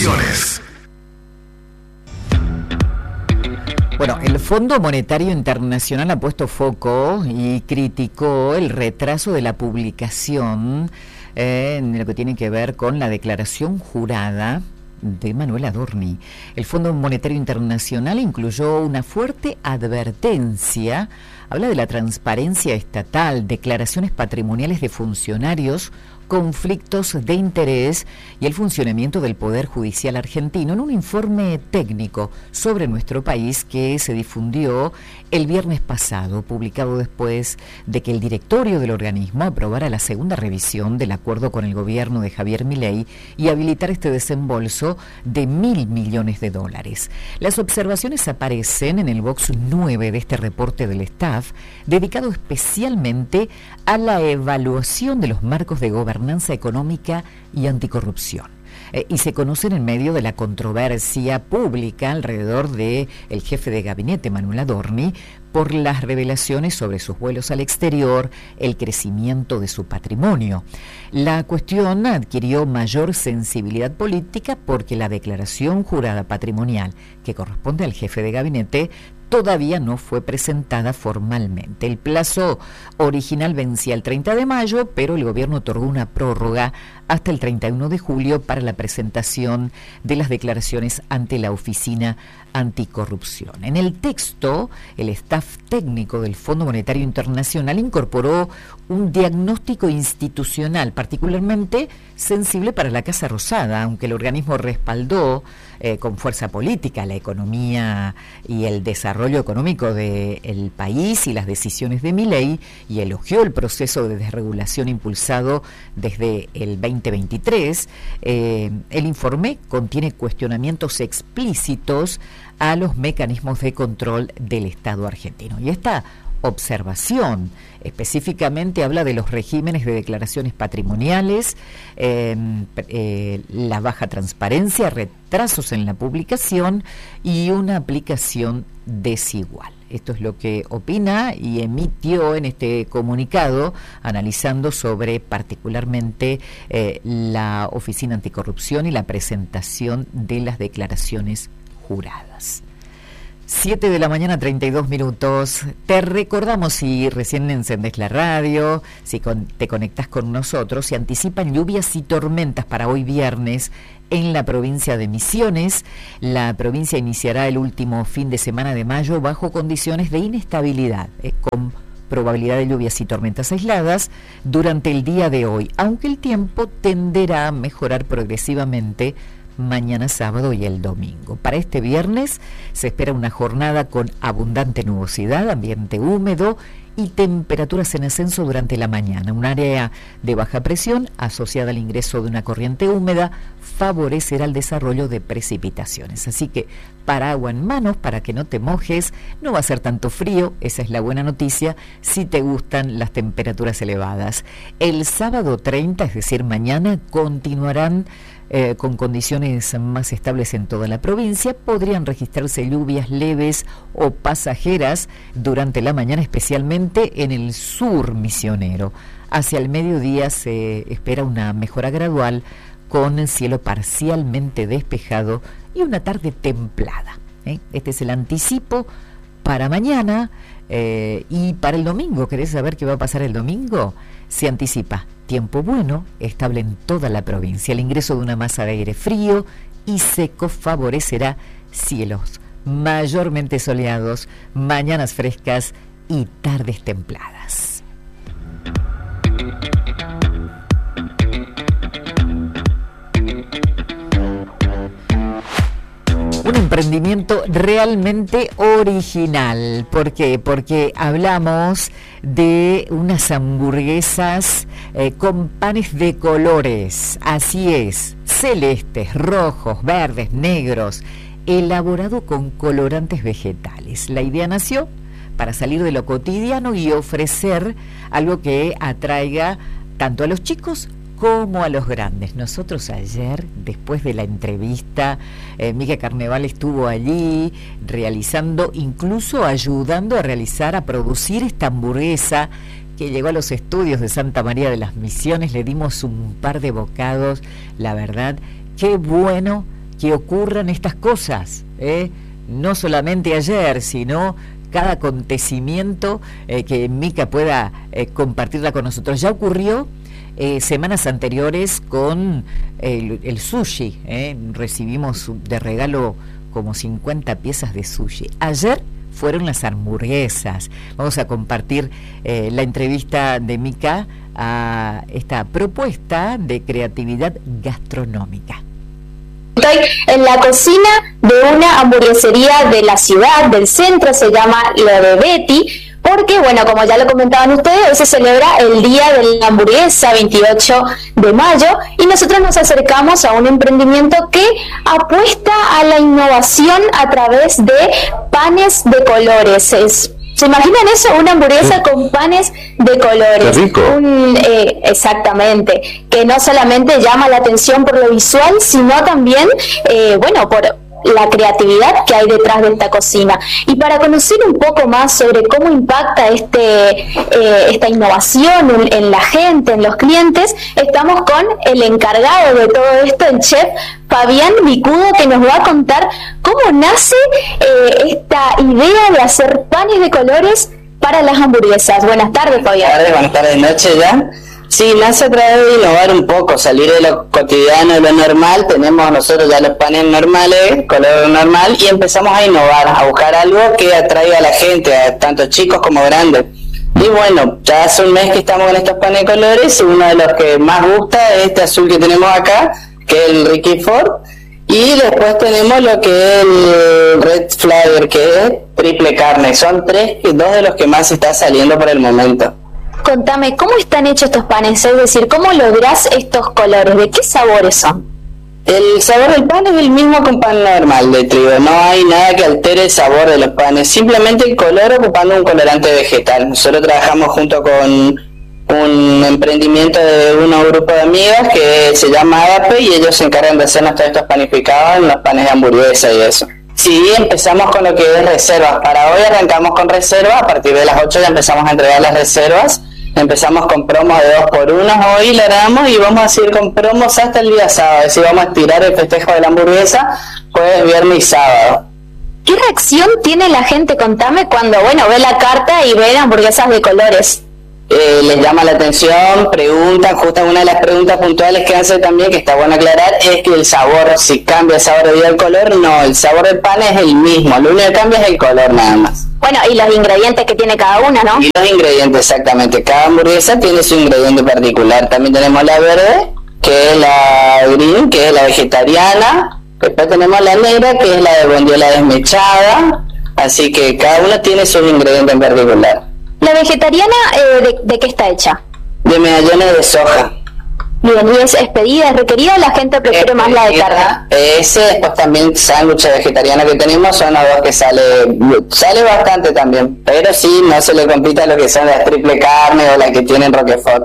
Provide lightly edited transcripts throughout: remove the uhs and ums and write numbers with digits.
Misiones. Bueno, el Fondo Monetario Internacional ha puesto foco y criticó el retraso de la publicación en lo que tiene que ver con la declaración jurada de Manuel Adorni. El Fondo Monetario Internacional incluyó una fuerte advertencia, habla de la transparencia estatal, declaraciones patrimoniales de funcionarios, conflictos de interés y el funcionamiento del Poder Judicial argentino en un informe técnico sobre nuestro país que se difundió el viernes pasado, publicado después de que el directorio del organismo aprobara la segunda revisión del acuerdo con el gobierno de Javier Milei y habilitar este desembolso de $1.000 millones. Las observaciones aparecen en el box 9 de este reporte del staff, dedicado especialmente a la evaluación de los marcos de gobernanza económica y anticorrupción. Y se conocen en medio de la controversia pública alrededor del jefe de gabinete, Manuel Adorni, por las revelaciones sobre sus vuelos al exterior, el crecimiento de su patrimonio. La cuestión adquirió mayor sensibilidad política porque la declaración jurada patrimonial que corresponde al jefe de gabinete todavía no fue presentada formalmente. El plazo original vencía el 30 de mayo, pero el gobierno otorgó una prórroga hasta el 31 de julio para la presentación de las declaraciones ante la Oficina Anticorrupción. En el texto, el staff técnico del Fondo Monetario Internacional incorporó un diagnóstico institucional particularmente sensible para la Casa Rosada, aunque el organismo respaldó con fuerza política la economía y el desarrollo económico del país y las decisiones de Milei, y elogió el proceso de desregulación impulsado desde el 2023. El informe contiene cuestionamientos explícitos a los mecanismos de control del Estado argentino. Y esta observación específicamente habla de los regímenes de declaraciones patrimoniales, la baja transparencia, retrasos en la publicación y una aplicación desigual. Esto es lo que opina y emitió en este comunicado, analizando sobre particularmente la Oficina Anticorrupción y la presentación de las declaraciones juradas. 7 de la mañana, 32 minutos. Te recordamos, si recién encendés la radio, si te conectás con nosotros, se anticipan lluvias y tormentas para hoy viernes en la provincia de Misiones. La provincia iniciará el último fin de semana de mayo bajo condiciones de inestabilidad, con probabilidad de lluvias y tormentas aisladas durante el día de hoy, aunque el tiempo tenderá a mejorar progresivamente mañana sábado y el domingo. Para este viernes se espera una jornada con abundante nubosidad, ambiente húmedo y temperaturas en ascenso durante la mañana. Un área de baja presión asociada al ingreso de una corriente húmeda favorecerá el desarrollo de precipitaciones. Así que paraguas en manos para que no te mojes, no va a ser tanto frío, esa es la buena noticia, si te gustan las temperaturas elevadas. El sábado 30, es decir, mañana, continuarán con condiciones más estables en toda la provincia. Podrían registrarse lluvias leves o pasajeras durante la mañana, especialmente en el sur misionero. Hacia el mediodía se espera una mejora gradual con el cielo parcialmente despejado y una tarde templada. Este es el anticipo para mañana y para el domingo. ¿Querés saber qué va a pasar el domingo? Se anticipa tiempo bueno, estable en toda la provincia. El ingreso de una masa de aire frío y seco favorecerá cielos mayormente soleados, mañanas frescas y tardes templadas. Un emprendimiento realmente original. ¿Por qué? Porque hablamos de unas hamburguesas con panes de colores. Así es, celestes, rojos, verdes, negros, elaborado con colorantes vegetales. La idea nació para salir de lo cotidiano y ofrecer algo que atraiga tanto a los chicos como a los grandes. Nosotros ayer, después de la entrevista, Mica Carneval estuvo allí realizando, incluso ayudando a realizar, a producir esta hamburguesa que llegó a los estudios de Santa María de las Misiones. Le dimos un par de bocados, la verdad, qué bueno que ocurran estas cosas, no solamente ayer, sino cada acontecimiento que Mica pueda compartirla con nosotros. Ya ocurrió semanas anteriores con el sushi, recibimos de regalo como 50 piezas de sushi. Ayer fueron las hamburguesas. Vamos a compartir la entrevista de Mica a esta propuesta de creatividad gastronómica. Estoy en la cocina de una hamburguesería de la ciudad, del centro, se llama Lo de Betty, porque, bueno, como ya lo comentaban ustedes, hoy se celebra el Día de la Hamburguesa, 28 de mayo, y nosotros nos acercamos a un emprendimiento que apuesta a la innovación a través de panes de colores. ¿Se imaginan eso? Una hamburguesa con panes de colores. ¡Qué rico! Exactamente, que no solamente llama la atención por lo visual, sino también, por la creatividad que hay detrás de esta cocina. Y para conocer un poco más sobre cómo impacta esta innovación en la gente, en los clientes, estamos con el encargado de todo esto, el chef Fabián Vicudo, que nos va a contar cómo nace esta idea de hacer panes de colores para las hamburguesas. Buenas tardes, Fabián. Buenas tardes, noche ya. Sí, nace a través de innovar un poco, salir de lo cotidiano, de lo normal. Tenemos nosotros ya los panes normales, color normal, y empezamos a innovar, a buscar algo que atraiga a la gente, a tanto chicos como grandes. Y bueno, ya hace un mes que estamos con estos panes de colores, y uno de los que más gusta es este azul que tenemos acá, que es el Ricky Ford, y después tenemos lo que es el Red Flyer, que es triple carne. Son dos de los que más está saliendo por el momento. Contame, ¿cómo están hechos estos panes? Es decir, ¿cómo lográs estos colores? ¿De qué sabores son? El sabor del pan es el mismo que un pan normal de trigo. No hay nada que altere el sabor de los panes. Simplemente el color ocupando un colorante vegetal. Nosotros trabajamos junto con un emprendimiento de un grupo de amigas que se llama Agape, y ellos se encargan de hacernos todos estos panificados en los panes de hamburguesa y eso. Sí, empezamos con lo que es reservas. Para hoy arrancamos con reservas. A partir de las 8 ya empezamos a entregar las reservas. Empezamos con promos de 2x1, hoy la damos, y vamos a seguir con promos hasta el día sábado. Es decir, vamos a estirar el festejo de la hamburguesa jueves, viernes y sábado. ¿Qué reacción tiene la gente, contame, cuando ve la carta y ve hamburguesas de colores? Les llama la atención, preguntan. Justo una de las preguntas puntuales que hacen también, que está bueno aclarar, es que el sabor, si cambia el sabor debido al color, no, el sabor del pan es el mismo, lo único que cambia es el color nada más. Bueno, y los ingredientes que tiene cada una, ¿no? Y los ingredientes, exactamente, cada hamburguesa tiene su ingrediente particular. También tenemos la verde, que es la green, que es la vegetariana. Después tenemos la negra, que es la de bondiola desmechada. Así que cada una tiene sus ingredientes en particular. ¿La vegetariana de qué está hecha? De medallones de soja. Bien, ¿y es pedida, es requerida, la gente prefiere más la de carne? Después también sándwiches vegetarianos que tenemos son los dos que sale bastante también, pero sí, no se le compite a lo que son las triple carne o las que tienen Roquefort.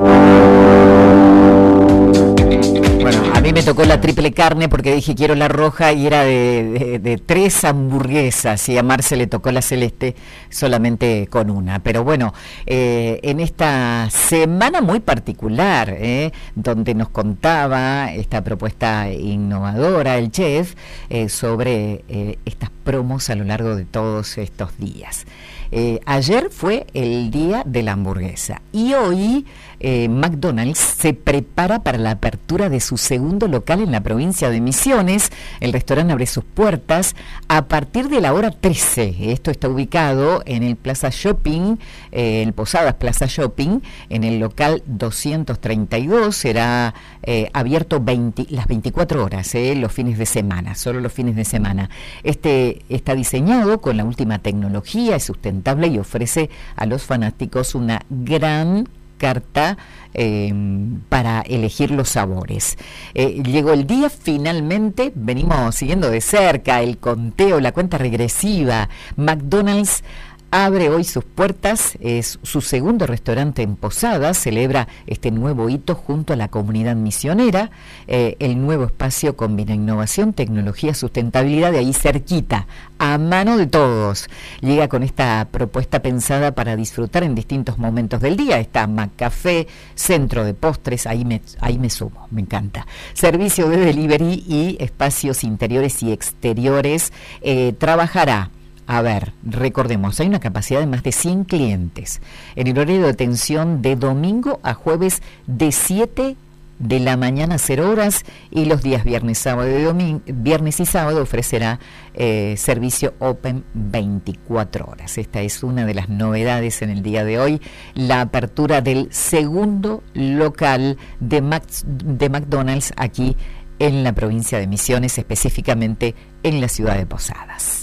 Bueno, a mí me tocó la triple carne porque dije quiero la roja, y era de 3 hamburguesas, y a Marce le tocó la celeste solamente con una. Pero bueno, en esta semana muy particular, donde nos contaba esta propuesta innovadora el chef sobre estas promos a lo largo de todos estos días. Ayer fue el día de la hamburguesa, y hoy McDonald's se prepara para la apertura de su segundo local en la provincia de Misiones. El restaurante abre sus puertas a partir de la hora 13. Esto está ubicado en el Plaza Shopping, el Posadas Plaza Shopping, en el local 232. Será abierto las 24 horas, los fines de semana, solo los fines de semana. Este está diseñado con la última tecnología, es sustentable y ofrece a los fanáticos una gran carta para elegir los sabores. Llegó el día, finalmente, venimos siguiendo de cerca el conteo, la cuenta regresiva. McDonald's abre hoy sus puertas, es su segundo restaurante en Posadas, celebra este nuevo hito junto a la comunidad misionera. El nuevo espacio combina innovación, tecnología, sustentabilidad, de ahí cerquita, a mano de todos. Llega con esta propuesta pensada para disfrutar en distintos momentos del día. Está McCafé, centro de postres, ahí me sumo, me encanta. Servicio de delivery y espacios interiores y exteriores. Trabajará, a ver, recordemos, hay una capacidad de más de 100 clientes. En el horario de atención de domingo a jueves de 7 de la mañana a 0 horas, y los días viernes y sábado ofrecerá servicio Open 24 horas. Esta es una de las novedades en el día de hoy, la apertura del segundo local de McDonald's aquí en la provincia de Misiones, específicamente en la ciudad de Posadas.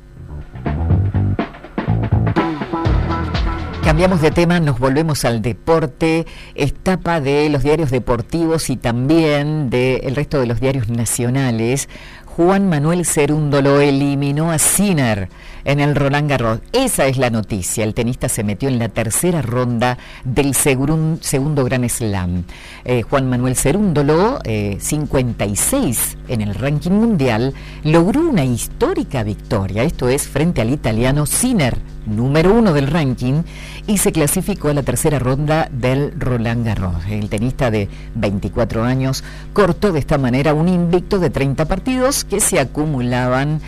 Cambiamos de tema, nos volvemos al deporte, etapa de los diarios deportivos y también del resto de los diarios nacionales. Juan Manuel Cerúndolo eliminó a Sinner en el Roland Garros. Esa es la noticia. El tenista se metió en la tercera ronda del segundo Grand Slam. Juan Manuel Cerúndolo, 56 en el ranking mundial, logró una histórica victoria. Esto es frente al italiano Sinner, número 1 del ranking, y se clasificó a la tercera ronda del Roland Garros. El tenista de 24 años cortó de esta manera un invicto de 30 partidos que se acumulaban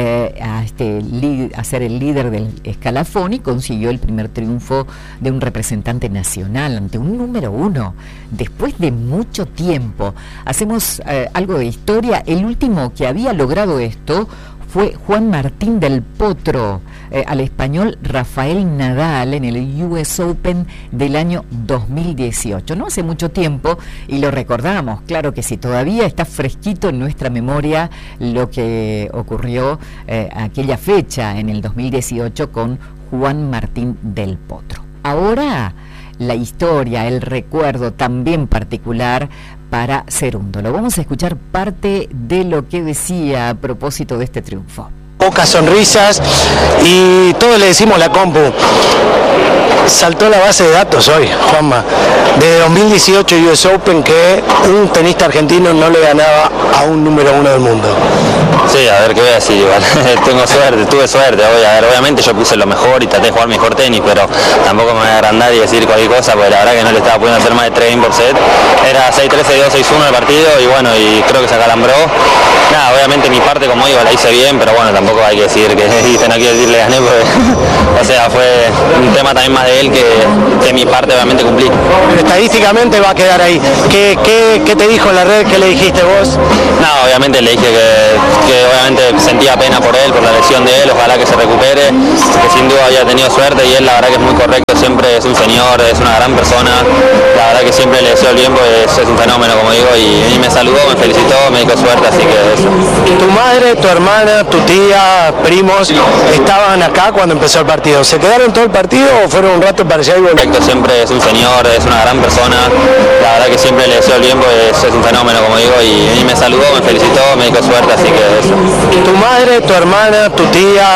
a ser el líder del escalafón, y consiguió el primer triunfo de un representante nacional ante un número 1 después de mucho tiempo. Hacemos algo de historia. El último que había logrado esto fue Juan Martín del Potro, al español Rafael Nadal, en el US Open del año 2018. No hace mucho tiempo, y lo recordamos, claro que sí, todavía está fresquito en nuestra memoria lo que ocurrió aquella fecha en el 2018 con Juan Martín del Potro. Ahora, la historia, el recuerdo también particular para Cerúndolo. Vamos a escuchar parte de lo que decía a propósito de este triunfo. Pocas sonrisas y todos le decimos la compu. Saltó la base de datos hoy, Juanma. Desde 2018 US Open que un tenista argentino no le ganaba a un número 1 del mundo. Sí, a ver qué voy a decir, igual. Tuve suerte, obviamente yo puse lo mejor y traté de jugar mejor tenis, pero tampoco me voy a agrandar y decir cualquier cosa, porque la verdad que no le estaba pudiendo hacer más de 3 games por set. Era 6-3, 6-2, 6-1 el partido, y bueno, y creo que se acalambró. Nada, obviamente mi parte, como digo, la hice bien, pero bueno, tampoco hay que decir que no quiero decir le gané, porque, o sea, fue un tema también más de él que mi parte obviamente cumplí. Pero estadísticamente va a quedar ahí. ¿Qué te dijo en la red? ¿Qué le dijiste vos? No, obviamente le dije que obviamente sentía pena por él, por la lesión de él, ojalá que se recupere, que sin duda había tenido suerte, y él la verdad que es muy correcto, siempre es un señor, es una gran persona, la verdad que siempre le deseo el bien, pues es un fenómeno, como digo, y me saludó, me felicitó, me dijo suerte, así que eso. ¿Tu madre, tu hermana, tu tía, primos estaban acá cuando empezó el partido? ¿Se quedaron todo el partido o fueron un rato para allá y volver? Correcto, siempre es un señor, es una gran persona, la verdad que siempre le deseo el bien, pues es un fenómeno, como digo, y me saludó, me felicitó, me dijo suerte, así que eso. ¿Tu madre, tu hermana, tu tía?